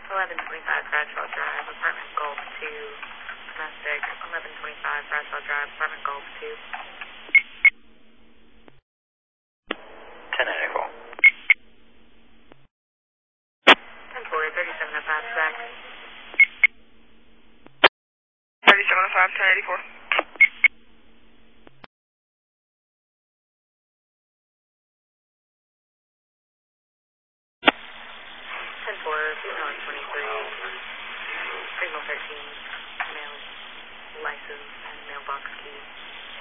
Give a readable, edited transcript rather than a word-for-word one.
1125 Bradwell Drive, apartment Golf 2, domestic, 1125 Bradwell Drive, apartment Golf 2. 1094. 10-4, 3705 back. 3705, 1084.